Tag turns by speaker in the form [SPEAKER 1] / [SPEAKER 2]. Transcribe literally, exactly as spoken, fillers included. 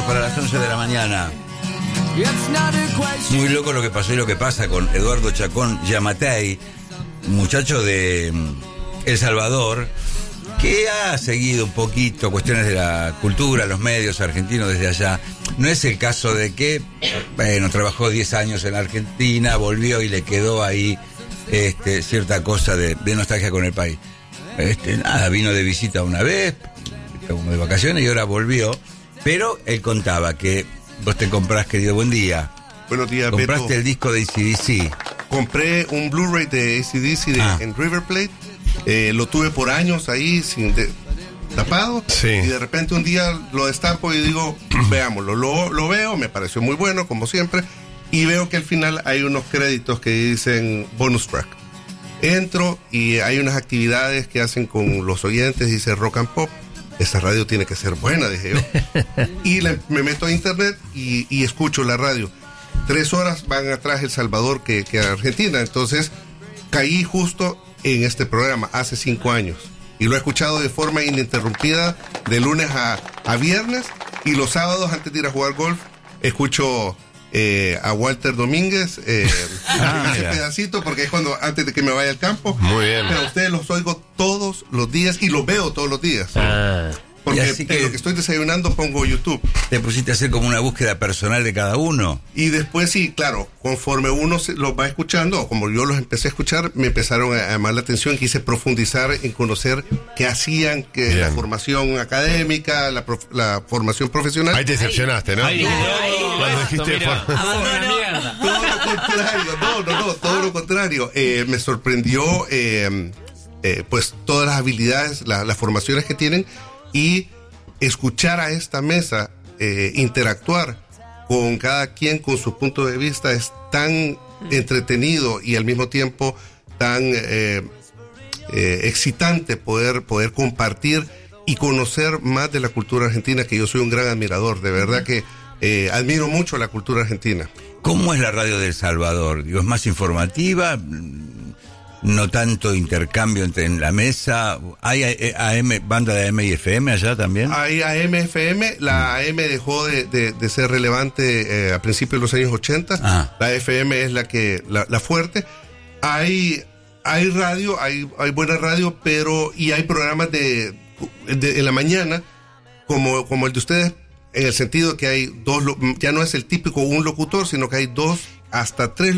[SPEAKER 1] para las once de la mañana. Muy loco lo que pasó y lo que pasa con Eduardo Chacón Yamatei, muchacho de El Salvador, que ha seguido un poquito cuestiones de la cultura, los medios argentinos desde allá. No es el caso de que, bueno, trabajó diez años en Argentina, volvió y le quedó ahí este, cierta cosa de, de nostalgia con el país. Este, nada, vino de visita una vez, como de vacaciones, y ahora volvió. Pero él contaba que vos te comprás, querido, buen día.
[SPEAKER 2] Buenos días,
[SPEAKER 1] Compraste
[SPEAKER 2] Beto.
[SPEAKER 1] el disco de A C D C.
[SPEAKER 2] Compré un Blu-ray de A C D C de,
[SPEAKER 1] Ah.
[SPEAKER 2] en River Plate. Eh, lo tuve por años ahí sin de, tapado.
[SPEAKER 3] Sí.
[SPEAKER 2] Y de repente un día lo destapo y digo, veámoslo. Lo, lo veo, me pareció muy bueno, como siempre. Y veo que al final hay unos créditos que dicen bonus track. Entro y hay unas actividades que hacen con los oyentes, dice rock and pop. Esa radio tiene que ser buena, dije yo. Y le, me meto a internet y, y escucho la radio. Tres horas van atrás El Salvador que, que Argentina. Entonces caí justo en este programa hace cinco años. Y lo he escuchado de forma ininterrumpida de lunes a, a viernes. Y los sábados antes de ir a jugar golf escucho eh, a Walter Domínguez eh,
[SPEAKER 1] Ah,
[SPEAKER 2] ese
[SPEAKER 1] mira.
[SPEAKER 2] pedacito porque es cuando antes de que me vaya al campo.
[SPEAKER 3] Muy bien.
[SPEAKER 2] Pero a ustedes los oigo todos los días y los veo todos los días.
[SPEAKER 3] Ah.
[SPEAKER 2] Porque
[SPEAKER 1] Y así que-
[SPEAKER 2] en lo que estoy desayunando pongo YouTube.
[SPEAKER 1] Te pusiste a hacer como una búsqueda personal de cada uno.
[SPEAKER 2] Y después sí, claro, conforme uno se los va escuchando, o como yo los empecé a escuchar, me empezaron a llamar la atención, quise profundizar en conocer qué hacían, que
[SPEAKER 3] Bien.
[SPEAKER 2] la formación académica, la, prof- la formación profesional.
[SPEAKER 3] Ahí te decepcionaste, ¿no?
[SPEAKER 4] Ay,
[SPEAKER 3] Cuando
[SPEAKER 4] esto,
[SPEAKER 3] dijiste
[SPEAKER 4] mira,
[SPEAKER 3] for-
[SPEAKER 4] fue una mierda.
[SPEAKER 2] Todo lo contrario, no, no, no, todo lo contrario. Eh, me sorprendió eh, eh, pues todas las habilidades, la- las formaciones que tienen y escuchar a esta mesa, eh, interactuar con cada quien con su punto de vista es tan entretenido y al mismo tiempo tan eh, eh, excitante poder, poder compartir y conocer más de la cultura argentina, que yo soy un gran admirador, de verdad que eh, admiro mucho la cultura argentina.
[SPEAKER 1] ¿Cómo es la radio de El Salvador? Digo, ¿es más informativa? ¿No tanto intercambio entre en la mesa? ¿Hay A M, banda de A M y F M allá también?
[SPEAKER 2] Hay A M, F M, la A M dejó de, de, de ser relevante eh, a principios de los años ochenta,
[SPEAKER 1] Ah.
[SPEAKER 2] la F M es la que la, la fuerte. Hay hay radio, hay hay buena radio, pero y hay programas de, de en la mañana como como el de ustedes, en el sentido que hay dos, lo- ya no es el típico un locutor, sino que hay dos hasta tres